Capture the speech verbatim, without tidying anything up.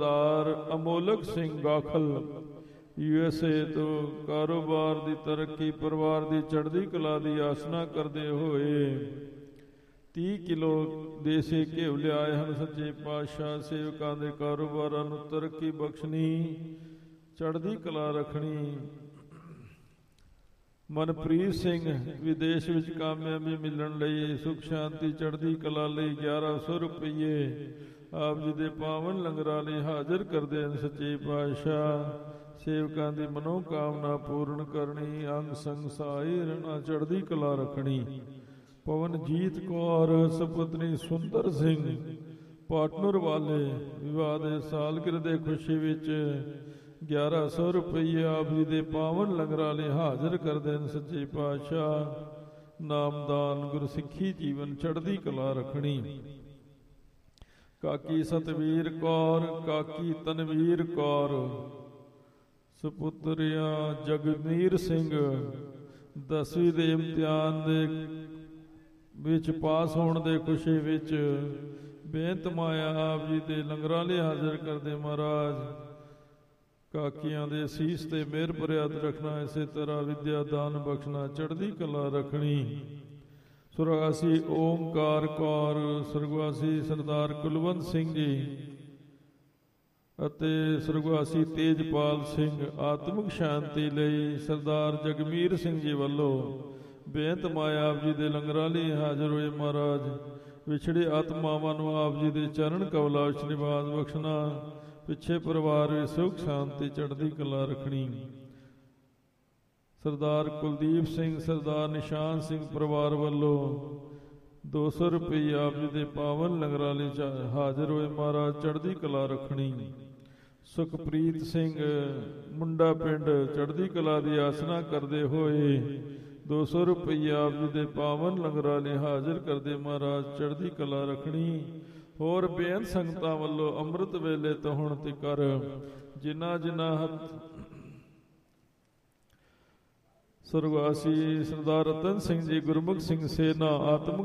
Sardar Amolak Singh Gakhal U S A ਤੋਂ ਕਾਰੋਬਾਰ ਦੀ ਤਰੱਕੀ, ਪਰਿਵਾਰ ਦੀ ਚੜ੍ਹਦੀ ਕਲਾ ਦੀ ਆਸਨਾ ਕਰਦੇ ਹੋਏ ਤੀਹ ਕਿਲੋ ਦੇਸੀ ਘਿਓ ਲਿਆਏ ਹਨ। ਸੱਚੇ ਪਾਤਸ਼ਾਹ ਸੇਵਕਾਂ ਦੇ ਕਾਰੋਬਾਰਾਂ ਨੂੰ ਤਰੱਕੀ ਬਖਸ਼ਣੀ, ਚੜ੍ਹਦੀ ਕਲਾ ਰੱਖਣੀ। ਮਨਪ੍ਰੀਤ ਸਿੰਘ ਵਿਦੇਸ਼ ਵਿੱਚ ਕਾਮਯਾਬੀ ਮਿਲਣ ਲਈ, ਸੁਖ ਸ਼ਾਂਤੀ ਚੜ੍ਹਦੀ ਕਲਾ ਲਈ ਗਿਆਰਾਂ ਸੌ ਰੁਪਈਏ ਆਪ ਜੀ ਦੇ ਪਾਵਨ ਲੰਗਰਾਂ ਲਈ ਹਾਜ਼ਰ ਕਰਦੇ ਹਨ। ਸੱਚੇ ਪਾਤਸ਼ਾਹ ਸੇਵਕਾਂ ਦੀ ਮਨੋਕਾਮਨਾ ਪੂਰਨ ਕਰਨੀ, ਅੰਗ ਸੰਗ ਸਹਾਈ ਰਹਿਣਾ, ਚੜ੍ਹਦੀ ਕਲਾ ਰੱਖਣੀ। ਪਵਨਜੀਤ ਕੌਰ ਸੁਪਤਨੀ ਸੁੰਦਰ ਸਿੰਘ ਪਾਟਨਰ ਵਾਲੇ ਵਿਵਾਹ ਦੇ ਸਾਲਗਿਰਹ ਦੇ ਖੁਸ਼ੀ ਵਿੱਚ ਗਿਆਰਾਂ ਸੌ ਰੁਪਈਏ ਆਪ ਜੀ ਦੇ ਪਾਵਨ ਲੰਗਰਾਂ ਲਈ ਹਾਜ਼ਰ ਕਰਦੇ ਹਨ। ਸੱਚੇ ਪਾਤਸ਼ਾਹ ਨਾਮਦਾਨ ਗੁਰਸਿੱਖੀ ਜੀਵਨ ਚੜ੍ਹਦੀ ਕਲਾ ਰੱਖਣੀ। ਕਾਕੀ ਸਤਵੀਰ ਕੌਰ, ਕਾਕੀ ਤਨਵੀਰ ਕੌਰ ਸੁਪੁੱਤਰਿਆ ਜਗਮੀਰ ਸਿੰਘ ਦਸਵੀਂ ਦੇ ਇਮਤਿਹਾਨ ਦੇ ਵਿੱਚ ਪਾਸ ਹੋਣ ਦੇ ਖੁਸ਼ੀ ਵਿੱਚ ਬੇਨਤ ਮਾਇਆ ਆਪ ਜੀ ਦੇ ਲੰਗਰਾਂ ਲਈ ਹਾਜ਼ਰ ਕਰਦੇ। ਮਹਾਰਾਜ ਕਾਕੀਆਂ ਦੇ ਸੀਸ ਤੇ ਮਿਹਰ ਭਰਿਆ ਹੱਥ ਰੱਖਣਾ, ਇਸੇ ਤਰ੍ਹਾਂ ਵਿਦਿਆ ਦਾਨ ਬਖਸ਼ਣਾ, ਚੜ੍ਹਦੀ ਕਲਾ ਰੱਖਣੀ। ਸੁਰਗਵਾਸੀ ਓਮਕਾਰ ਕੌਰ, ਸੁਰਗਵਾਸੀ ਸਰਦਾਰ ਕੁਲਵੰਤ ਸਿੰਘ ਜੀ ਅਤੇ ਸੁਰਗਵਾਸੀ ਤੇਜਪਾਲ ਸਿੰਘ ਆਤਮਿਕ ਸ਼ਾਂਤੀ ਲਈ ਸਰਦਾਰ ਜਗਮੀਰ ਸਿੰਘ ਜੀ ਵੱਲੋਂ ਬੇਨਤ ਮਾਇਆ ਆਪ ਜੀ ਦੇ ਲੰਗਰਾਂ ਲਈ ਹਾਜ਼ਰ ਹੋਏ। ਮਹਾਰਾਜ ਵਿਛੜੇ ਆਤਮਾਵਾਂ ਨੂੰ ਆਪ ਜੀ ਦੇ ਚਰਨ ਕਮਲਾਂ ਵਿੱਚ ਨਿਵਾਸ ਬਖਸ਼ਣਾ, ਪਿੱਛੇ ਪਰਿਵਾਰ ਵਿੱਚ ਸੁਖ ਸ਼ਾਂਤੀ ਚੜ੍ਹਦੀ ਕਲਾ ਰੱਖਣੀ। ਸਰਦਾਰ ਕੁਲਦੀਪ ਸਿੰਘ, ਸਰਦਾਰ ਨਿਸ਼ਾਨ ਸਿੰਘ ਪਰਿਵਾਰ ਵੱਲੋਂ ਦੋ ਸੌ ਰੁਪਏ ਆਪ ਜੀ ਦੇ ਪਾਵਨ ਲੰਗਰਾਂ ਲਈ ਹਾਜ਼ਰ ਹੋਏ। ਮਹਾਰਾਜ ਚੜ੍ਹਦੀ ਕਲਾ ਰੱਖਣੀ। ਸੁਖਪ੍ਰੀਤ ਸਿੰਘ ਮੁੰਡਾ ਪਿੰਡ ਚੜ੍ਹਦੀ ਕਲਾ ਦੀ ਆਸਨਾ ਕਰਦੇ ਹੋਏ ਦੋ ਸੌ ਰੁਪਈਆ ਆਪ ਜੀ ਦੇ ਪਾਵਨ ਲੰਗਰਾਂ ਲਈ ਹਾਜ਼ਰ ਕਰਦੇ। ਮਹਾਰਾਜ ਚੜ੍ਹਦੀ ਕਲਾ ਰੱਖਣੀ। ਹੋਰ ਬੇਅੰਤ ਸੰਗਤਾਂ ਵੱਲੋਂ ਅੰਮ੍ਰਿਤ ਵੇਲੇ ਤੋਂ ਹੁਣ ਤੀਕਰ ਜਿਨ੍ਹਾਂ ਜਿਨ੍ਹਾਂ ਹੱਥ ਸੁਰਗਵਾਸੀ ਸਰਦਾਰ ਰਤਨ ਸਿੰਘ ਜੀ, ਗੁਰਮੁਖ ਸਿੰਘ ਸੇਨਾ ਆਤਮਿਕ